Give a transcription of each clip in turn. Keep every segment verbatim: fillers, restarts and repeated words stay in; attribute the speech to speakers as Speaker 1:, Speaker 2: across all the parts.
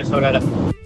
Speaker 1: le sobrará.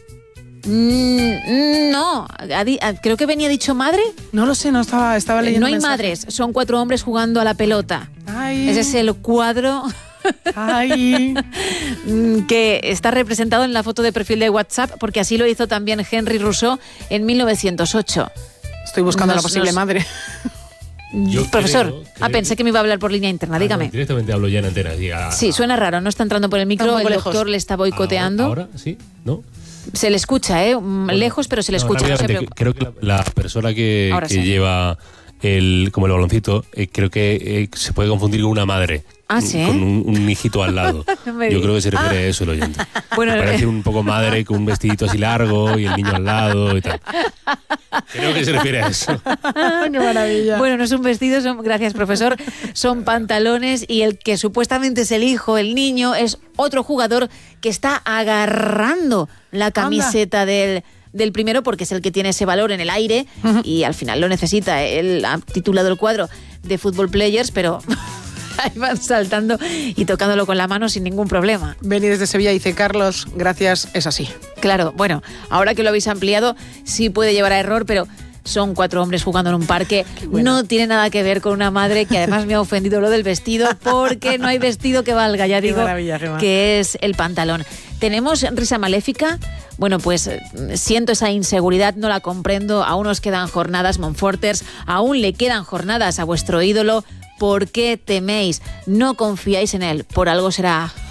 Speaker 2: Mm, no, creo que venía dicho madre.
Speaker 3: No lo sé, no estaba, estaba leyendo.
Speaker 2: No hay
Speaker 3: mensaje.
Speaker 2: madres, son cuatro hombres jugando a la pelota.
Speaker 3: Ay.
Speaker 2: Ese es el cuadro
Speaker 3: Ay.
Speaker 2: que está representado en la foto de perfil de WhatsApp, porque así lo hizo también Henry Rousseau en mil novecientos ocho.
Speaker 3: Estoy buscando
Speaker 2: Nos,
Speaker 3: a la posible
Speaker 2: nos...
Speaker 3: madre.
Speaker 2: Yo Profesor, creo, creo ah, pensé que... que me iba a hablar por línea interna,
Speaker 4: ah,
Speaker 2: dígame.
Speaker 4: No, directamente hablo ya en antena. Diga,
Speaker 2: sí, suena raro, no está entrando por el micro, el
Speaker 3: lejos.
Speaker 2: doctor le está boicoteando.
Speaker 4: ¿Ahora? ¿Ahora? ¿Sí? ¿No?
Speaker 2: Se le escucha, ¿eh? Bueno, lejos, pero se le
Speaker 4: no,
Speaker 2: escucha. No se
Speaker 4: creo que la, la persona que, que
Speaker 2: sí.
Speaker 4: lleva el como el baloncito, eh, creo que eh, se puede confundir con una madre.
Speaker 2: Ah, ¿sí?
Speaker 4: Con un, un hijito al lado. no Yo creo que se refiere ah. a eso el oyente. Bueno, me parece un poco madre con un vestidito así largo y el niño al lado y tal. Creo que se refiere a eso.
Speaker 3: ¡Qué maravilla!
Speaker 2: Bueno, no es un vestido, son, gracias profesor, son pantalones y el que supuestamente es el hijo, el niño, es otro jugador que está agarrando la camiseta del... del primero porque es el que tiene ese valor en el aire uh-huh. y al final lo necesita. Él ha titulado el cuadro de Football Players, pero ahí van saltando y tocándolo con la mano sin ningún problema.
Speaker 3: Beni desde Sevilla dice, Carlos, gracias, es así.
Speaker 2: Claro, bueno, ahora que lo habéis ampliado, sí puede llevar a error, pero son cuatro hombres jugando en un parque. Bueno. No tiene nada que ver con una madre que además me ha ofendido lo del vestido, porque no hay vestido que valga, ya digo, que es el pantalón. ¿Tenemos risa maléfica? Bueno, pues siento esa inseguridad, no la comprendo. Aún os quedan jornadas, Monforters, aún le quedan jornadas a vuestro ídolo. ¿Por qué teméis? No confiáis en él, por algo será.